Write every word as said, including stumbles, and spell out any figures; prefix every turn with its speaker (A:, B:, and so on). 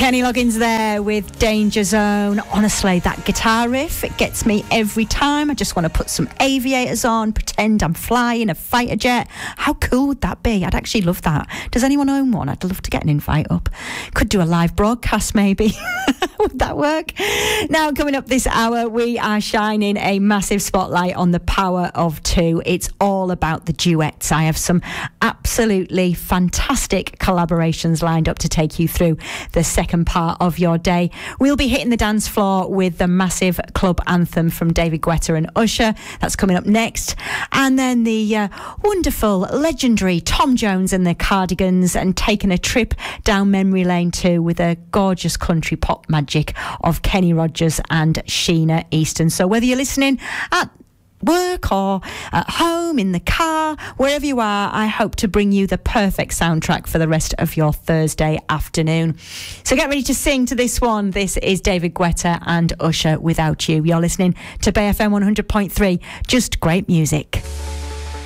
A: Kenny Loggins there with Danger Zone. Honestly, that guitar riff, it gets me every time. I just want to put some aviators on, pretend I'm flying a fighter jet. How cool would that be? I'd actually love that. Does anyone own one? I'd love to get an invite up. Could do a live broadcast maybe. Would that work? Now, coming up this hour, we are shining a massive spotlight on the power of two. It's all about the duets. I have some absolutely fantastic collaborations lined up to take you through the second part of your day. We'll be hitting the dance floor with the massive club anthem from David Guetta and Usher. That's coming up next. And then the uh, wonderful, legendary Tom Jones and the Cardigans, and taking a trip down memory lane too with a gorgeous country pop magic of Kenny Rogers and Sheena Easton. So whether you're listening at work or at home, in the car, wherever you are, I hope to bring you the perfect soundtrack for the rest of your Thursday afternoon. So get ready to sing to this one. This is David Guetta and Usher, Without You. You're listening to Bay F M one hundred point three. Just great music.